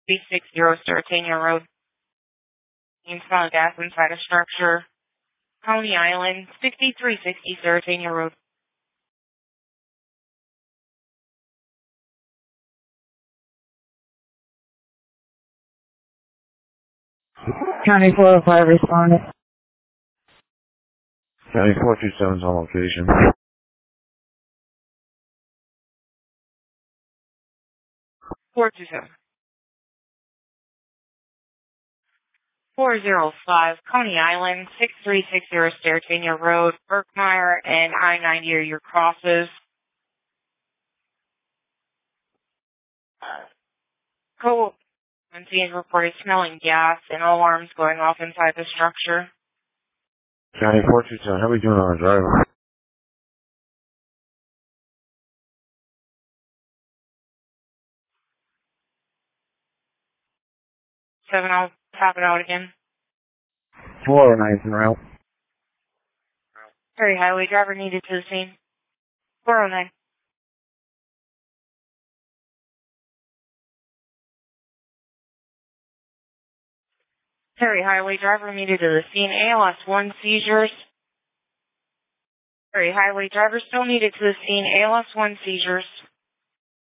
360 Stertania Road. You smell gas inside a structure. Coney Island, 6360 Stertania Road. County 405 responded. County 427's on location. Four two seven. 405 Coney Island, 6360 Stertania Road, Berkmeyer and I-90 are your crosses. Co-agency is reported smelling gas and alarms going off inside the structure. County 427, how are we doing on our driver? 7, I'll tap it out again. 409's en route. Perry Highway driver needed to the scene. 409. Perry Highway driver needed to the scene. ALS 1 seizures. Perry Highway driver still needed to the scene. ALS 1 seizures.